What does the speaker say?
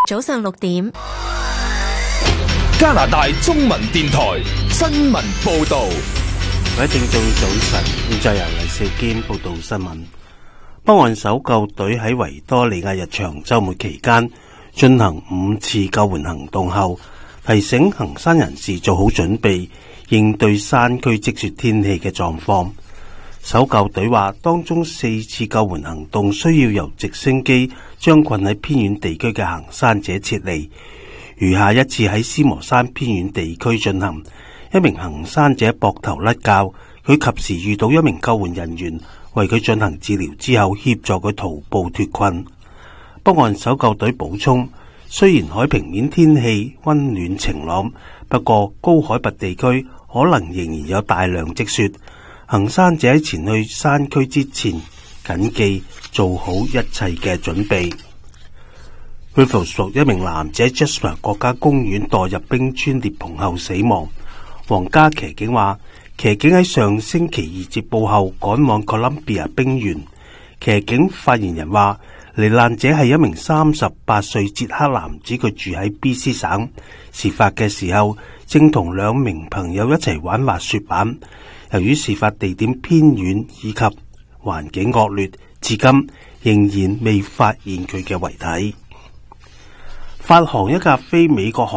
早上6點， 加拿大中文電台新聞報道。 各位聽眾早晨，現在由黎世堅報道新聞。北岸搜救隊喺維多利亞日長週末期間進行5次救援行動後，提醒行山人士做好準備，應對山區積雪天氣嘅狀況。搜救隊話，當中4次救援行動需要由直升機將困喺偏遠地區嘅行山者撤離，餘下一次喺斯磨山偏遠地區進行。一名行山者膊頭甩骹，佢及時遇到一名救援人員為佢進行治療之後，協助佢徒步脫困。北岸搜救隊補充，雖然海平面天氣溫暖晴朗，不過高海拔地區可能仍然有大量積雪。行山者前去山區之前，謹記做好一切嘅準備。Riverstone 一名男子喺 Jasper 國家公園墮入冰川裂縫後死亡。皇家騎警話，騎警喺上星期2接報後趕往 Columbia 冰原。騎警發言人話，罹難者係一名38歲捷克男子，佢住喺 BC 省。事發嘅時候正同2名朋友一齊玩滑雪板。由於事發地點偏遠以及環境惡劣，至今仍然未發現佢嘅遺體。發行一架飛美國航